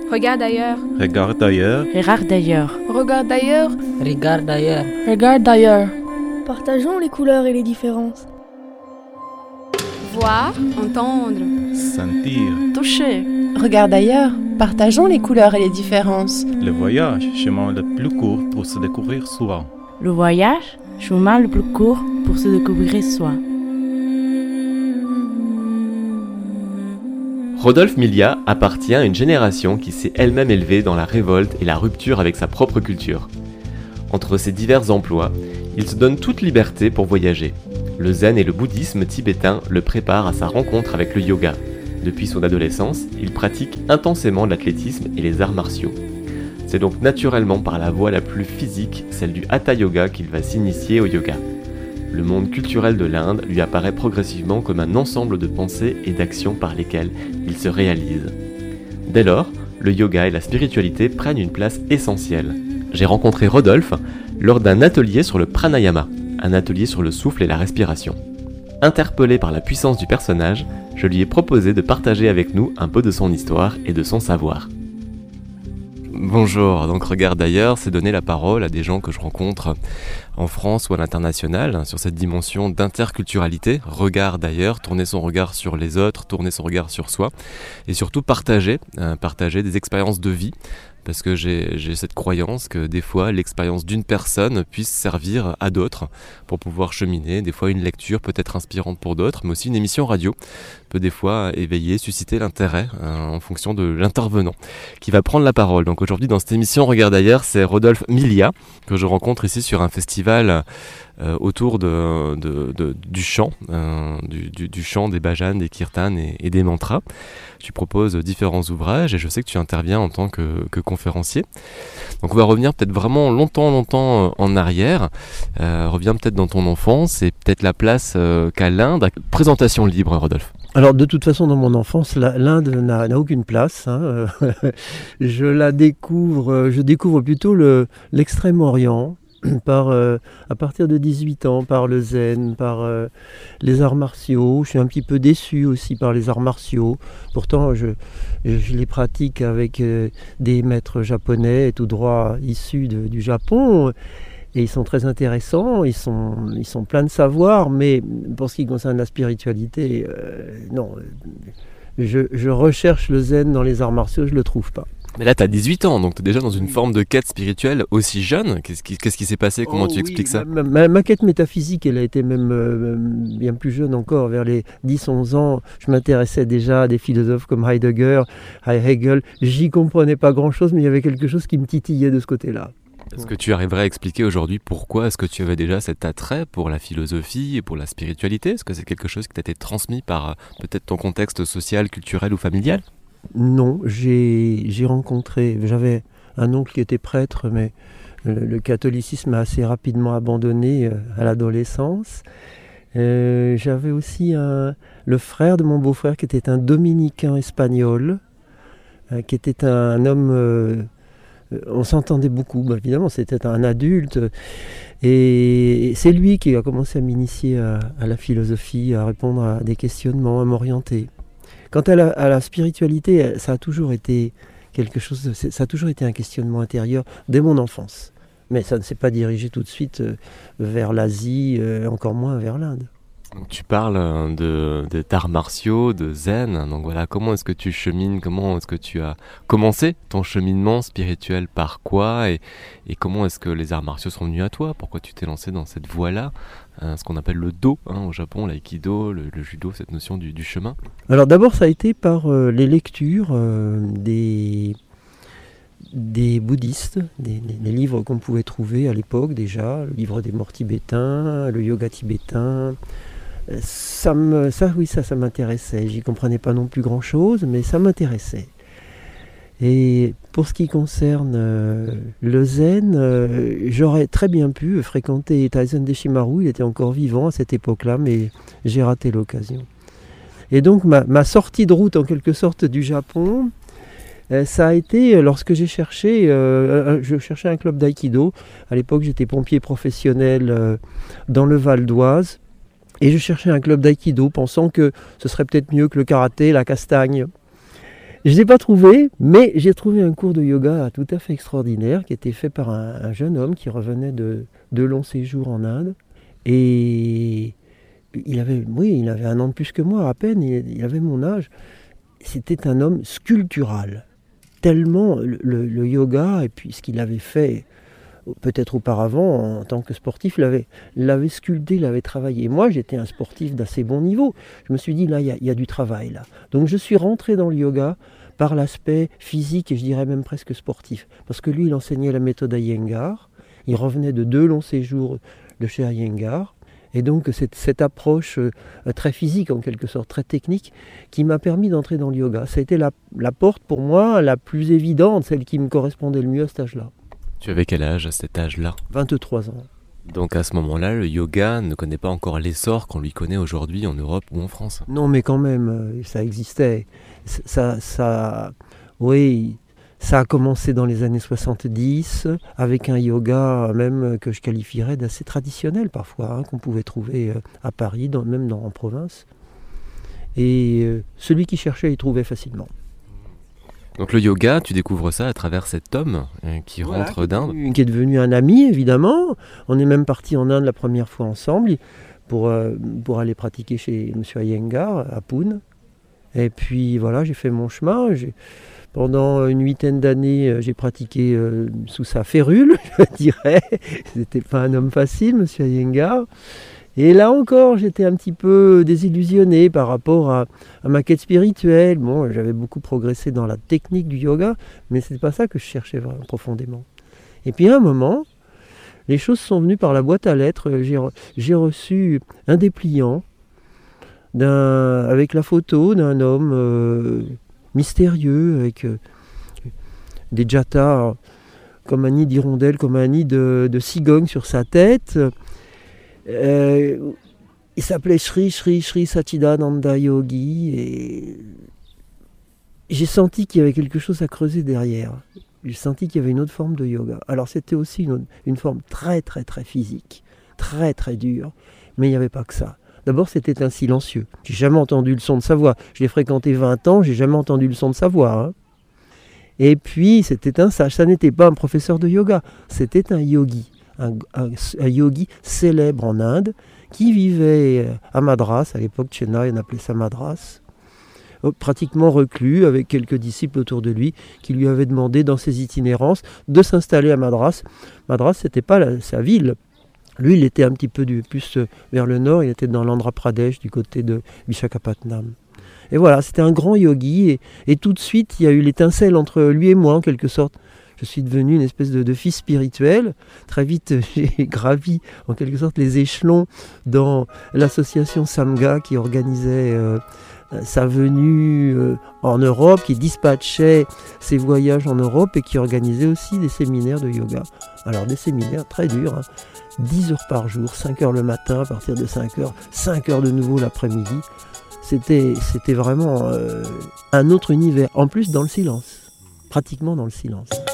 Regarde ailleurs. Regarde ailleurs. Regarde ailleurs. Regarde ailleurs. Regarde ailleurs. Regarde ailleurs. Partageons les couleurs et les différences. Voir, entendre. Sentir. Toucher. Regarde ailleurs. Partageons les couleurs et les différences. Le voyage, chemin le plus court pour se découvrir soi. Le voyage, chemin le plus court pour se découvrir soi. Rodolphe Milia appartient à une génération qui s'est elle-même élevée dans la révolte et la rupture avec sa propre culture. Entre ses divers emplois, il se donne toute liberté pour voyager. Le zen et le bouddhisme tibétain le préparent à sa rencontre avec le yoga. Depuis son adolescence, il pratique intensément l'athlétisme et les arts martiaux. C'est donc naturellement par la voie la plus physique, celle du Hatha Yoga, qu'il va s'initier au yoga. Le monde culturel de l'Inde lui apparaît progressivement comme un ensemble de pensées et d'actions par lesquelles il se réalise. Dès lors, le yoga et la spiritualité prennent une place essentielle. J'ai rencontré Rodolphe lors d'un atelier sur le pranayama, un atelier sur le souffle et la respiration. Interpellé par la puissance du personnage, je lui ai proposé de partager avec nous un peu de son histoire et de son savoir. Bonjour, donc Regarde ailleurs, c'est donner la parole à des gens que je rencontre en France ou à l'international sur cette dimension d'interculturalité, regard d'ailleurs, tourner son regard sur les autres, tourner son regard sur soi et surtout partager des expériences de vie. Parce que j'ai cette croyance que des fois l'expérience d'une personne puisse servir à d'autres pour pouvoir cheminer. Des fois une lecture peut être inspirante pour d'autres, mais aussi une émission radio peut des fois éveiller, susciter l'intérêt en fonction de l'intervenant qui va prendre la parole. Donc aujourd'hui dans cette émission Regarde ailleurs, c'est Rodolphe Milia que je rencontre ici sur un festival autour du chant, du chant, des bhajanes, des kirtans et des mantras. Tu proposes différents ouvrages et je sais que tu interviens en tant que conférencier. Donc on va revenir peut-être vraiment longtemps en arrière. Reviens peut-être dans ton enfance et peut-être la place qu'a l'Inde. Présentation libre, Rodolphe. Alors de toute façon dans mon enfance, l'Inde n'a aucune place. Je découvre plutôt l'Extrême-Orient. À partir de 18 ans, par le zen, par les arts martiaux. Je suis un petit peu déçu aussi par les arts martiaux. Pourtant, je les pratique avec des maîtres japonais tout droit issus du Japon. Et ils sont très intéressants, ils sont pleins de savoir, mais pour ce qui concerne la spiritualité, non. Je recherche le zen dans les arts martiaux, je ne le trouve pas. Mais là, tu as 18 ans, donc tu es déjà dans une forme de quête spirituelle aussi jeune. Qu'est-ce qui s'est passé? Comment tu expliques ça? Ma quête métaphysique, elle a été même bien plus jeune encore. Vers les 10-11 ans, je m'intéressais déjà à des philosophes comme Heidegger, Hegel. J'y comprenais pas grand-chose, mais il y avait quelque chose qui me titillait de ce côté-là. Est-ce que tu arriverais à expliquer aujourd'hui pourquoi est-ce que tu avais déjà cet attrait pour la philosophie et pour la spiritualité? Est-ce que c'est quelque chose qui t'a été transmis par peut-être ton contexte social, culturel ou familial? Non, j'avais un oncle qui était prêtre, mais le catholicisme a assez rapidement abandonné à l'adolescence. J'avais aussi le frère de mon beau-frère qui était un dominicain espagnol, qui était un homme... on s'entendait beaucoup, évidemment, c'était un adulte. Et c'est lui qui a commencé à m'initier à la philosophie, à répondre à des questionnements, à m'orienter. Quant à la spiritualité, ça a toujours été ça a toujours été un questionnement intérieur dès mon enfance. Mais ça ne s'est pas dirigé tout de suite vers l'Asie, encore moins vers l'Inde. Donc tu parles d'arts martiaux, de zen, donc voilà, comment est-ce que tu chemines, comment est-ce que tu as commencé ton cheminement spirituel, par quoi, et comment est-ce que les arts martiaux sont venus à toi? Pourquoi tu t'es lancé dans cette voie-là, ce qu'on appelle le Do au Japon, l'aïkido, le judo, cette notion du chemin? Alors d'abord ça a été par les lectures des bouddhistes, les livres qu'on pouvait trouver à l'époque déjà, le livre des morts tibétains, le yoga tibétain. Ça m'intéressait. J'y comprenais pas non plus grand-chose, mais ça m'intéressait. Et pour ce qui concerne le zen, j'aurais très bien pu fréquenter Taizen Deshimaru. Il était encore vivant à cette époque-là, mais j'ai raté l'occasion. Et donc ma sortie de route en quelque sorte du Japon, ça a été lorsque je cherchais un club d'aïkido. À l'époque, j'étais pompier professionnel dans le Val d'Oise. Et je cherchais un club d'aïkido, pensant que ce serait peut-être mieux que le karaté, la castagne. Je ne l'ai pas trouvé, mais j'ai trouvé un cours de yoga tout à fait extraordinaire qui était fait par un jeune homme qui revenait de longs séjours en Inde. Et il avait 1 an de plus que moi à peine, il avait mon âge. C'était un homme sculptural. Tellement le yoga et puis ce qu'il avait fait peut-être auparavant en tant que sportif, l'avait sculpté, l'avait travaillé. Moi j'étais un sportif d'assez bon niveau. Je me suis dit là il y a du travail là. Donc je suis rentré dans le yoga par l'aspect physique et je dirais même presque sportif. Parce que lui il enseignait la méthode Iyengar. Il revenait de 2 longs séjours de chez Iyengar. Et donc cette approche très physique en quelque sorte, très technique, qui m'a permis d'entrer dans le yoga. Ça a été la porte pour moi la plus évidente, celle qui me correspondait le mieux à cet âge-là. Tu avais quel âge à cet âge-là ? 23 ans. Donc à ce moment-là, le yoga ne connaît pas encore l'essor qu'on lui connaît aujourd'hui en Europe ou en France. Non mais quand même, ça existait. Oui, ça a commencé dans les années 70 avec un yoga même que je qualifierais d'assez traditionnel parfois, qu'on pouvait trouver à Paris, même en province. Et celui qui cherchait, il trouvait facilement. Donc le yoga, tu découvres ça à travers cet homme qui rentre d'Inde. Qui est devenu un ami évidemment. On est même parti en Inde la première fois ensemble pour aller pratiquer chez M. Iyengar à Pune. Et puis voilà, j'ai fait mon chemin. Pendant une 8aine d'années, j'ai pratiqué sous sa férule, je dirais. C'était pas un homme facile, M. Iyengar. Et là encore, j'étais un petit peu désillusionné par rapport à ma quête spirituelle. Bon, j'avais beaucoup progressé dans la technique du yoga, mais ce n'est pas ça que je cherchais vraiment profondément. Et puis à un moment, les choses sont venues par la boîte à lettres. J'ai reçu un dépliant avec la photo d'un homme mystérieux, avec des jatas comme un nid d'hirondelle, comme un nid de cigogne sur sa tête. Il s'appelait Sri Satchidananda Yogi et j'ai senti qu'il y avait quelque chose à creuser derrière. J'ai senti qu'il y avait une autre forme de yoga. Alors c'était aussi une forme très très très physique, très très dure, mais il n'y avait pas que ça. D'abord c'était un silencieux. J'ai jamais entendu le son de sa voix. Je l'ai fréquenté 20 ans, j'ai jamais entendu le son de sa voix. Hein. Et puis c'était un sage, ça n'était pas un professeur de yoga, c'était un yogi. Un yogi célèbre en Inde qui vivait à Madras, à l'époque Chennai, on appelait ça Madras, pratiquement reclus avec quelques disciples autour de lui qui lui avaient demandé dans ses itinérances de s'installer à Madras. Madras, c'était pas sa ville. Lui, il était un petit peu plus vers le nord, il était dans l'Andhra Pradesh, du côté de Visakhapatnam. Et voilà, c'était un grand yogi et tout de suite, il y a eu l'étincelle entre lui et moi en quelque sorte. Je suis devenu une espèce de fils spirituel. Très vite, j'ai gravi en quelque sorte les échelons dans l'association Samga qui organisait sa venue en Europe, qui dispatchait ses voyages en Europe et qui organisait aussi des séminaires de yoga. Alors des séminaires très durs, 10 heures par jour, 5 heures le matin, à partir de 5 heures, 5 heures de nouveau l'après-midi. C'était vraiment un autre univers, en plus dans le silence, pratiquement dans le silence.